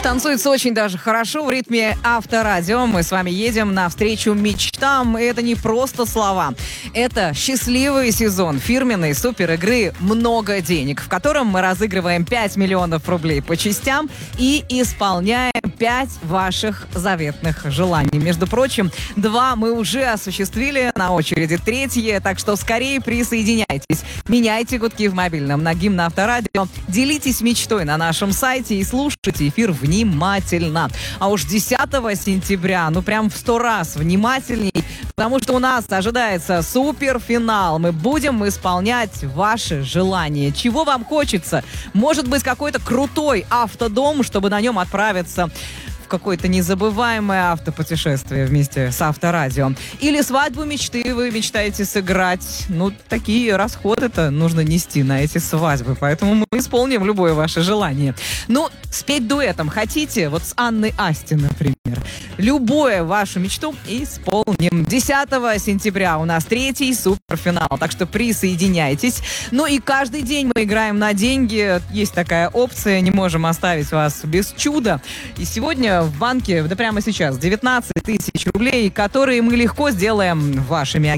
Танцуется очень даже хорошо в ритме Авторадио. Мы с вами едем навстречу мечтам. И это не просто слова. Это счастливый сезон фирменной супер-игры «Много денег», в котором мы разыгрываем 5 миллионов рублей по частям и исполняем 5 ваших заветных желаний. Между прочим, 2 мы уже осуществили, на очереди 3. Так что скорее присоединяйтесь. Меняйте гудки в мобильном на гимн Авторадио. Делитесь мечтой на нашем сайте и слушайте эфир внимательно. А уж 10 сентября, прям в 100 раз внимательней, потому что у нас ожидается суперфинал. Мы будем исполнять ваши желания. Чего вам хочется? Может быть, какой-то крутой автодом, чтобы на нем отправиться в какое-то незабываемое автопутешествие вместе с Авторадио. Или свадьбу мечты вы мечтаете сыграть. Такие расходы-то нужно нести на эти свадьбы. Поэтому мы исполним любое ваше желание. Спеть дуэтом хотите? Вот с Анной Асти, например. Любую вашу мечту исполним. 10 сентября у нас 3-й суперфинал. Так что присоединяйтесь. И каждый день мы играем на деньги. Есть такая опция. Не можем оставить вас без чуда. И сегодня в банке, прямо сейчас, 19 тысяч рублей, которые мы легко сделаем вашими